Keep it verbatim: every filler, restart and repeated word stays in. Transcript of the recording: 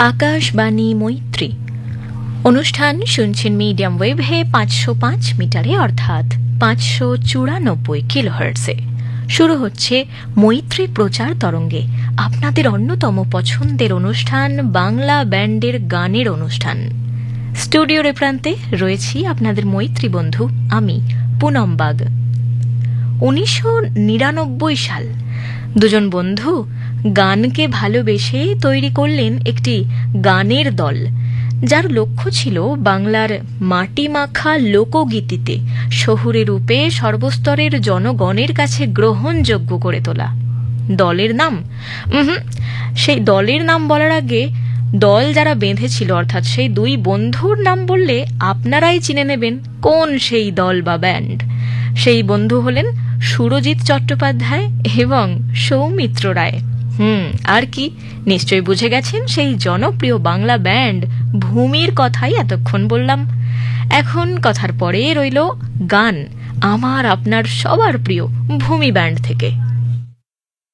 আকাশবাণী মৈত্রী অনুষ্ঠান শুনছেন মিডিয়াম ওয়েভে পাঁচশো পাঁচ মিটারে অর্থাৎ পাঁচশো চুরানব্বই কিলোহার্টজে। শুরু হচ্ছে মৈত্রী প্রচার তরঙ্গে আপনাদের অন্যতম পছন্দের অনুষ্ঠান, বাংলা ব্যান্ডের গানের অনুষ্ঠান। স্টুডিওর এ প্রান্তে রয়েছি আপনাদের মৈত্রী বন্ধু আমি পুনম বাগ। উনিশশো নিরানব্বই সাল দুজন বন্ধু গানকে ভালোবেসে তৈরি করলেন একটি গানের দল, যার লক্ষ্য ছিল বাংলার মাটিমাখা লোকগীতিতে শহুরে রূপে সর্বস্তরের জনগণের কাছে গ্রহণযোগ্য করে তোলা। দলের নাম সেই দলের নাম বলার আগে দল যারা বেঁধেছিল অর্থাৎ সেই দুই বন্ধুর নাম বললে আপনারাই চিনে নেবেন কোন সেই দল বা ব্যান্ড। সেই বন্ধু হলেন সুরজিৎ চট্টোপাধ্যায় এবং সৌমিত্র রায়। হুম আর কি, নিশ্চয়ই বুঝে গেছেন সেই জনপ্রিয় বাংলা ব্যান্ড ভূমির কথাই এতক্ষণ বললাম। এখন কথার পরে রইল গান আমার আপনার সবার প্রিয় ভূমি ব্যান্ড থেকে।